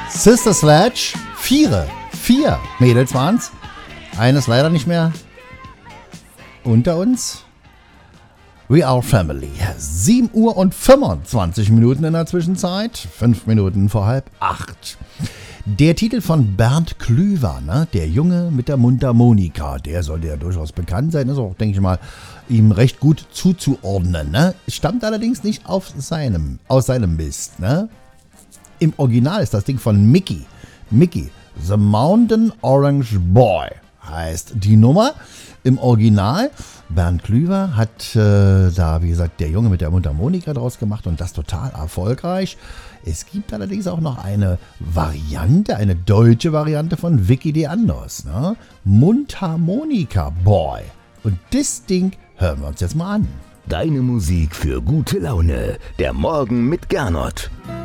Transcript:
Sister Sledge, vier Mädels waren's. Eines leider nicht mehr unter uns. We are family. 7 Uhr und 25 Minuten in der Zwischenzeit. 5 Minuten vor 7:30. Der Titel von Bernd Klüver, ne? Der Junge mit der Mundharmonika, der sollte ja durchaus bekannt sein, ist auch, denke ich mal, ihm recht gut zuzuordnen, ne? Stammt allerdings nicht aus seinem Mist, ne? Im Original ist das Ding von Mickey, The Mountain Orange Boy heißt die Nummer. Im Original, Bernd Klüver hat da, wie gesagt, der Junge mit der Mundharmonika draus gemacht und das total erfolgreich. Es gibt allerdings auch noch eine Variante, eine deutsche Variante von Vicky Leandros, ne? Mundharmonika Boy. Und das Ding hören wir uns jetzt mal an. Deine Musik für gute Laune. Der Morgen mit Gernot.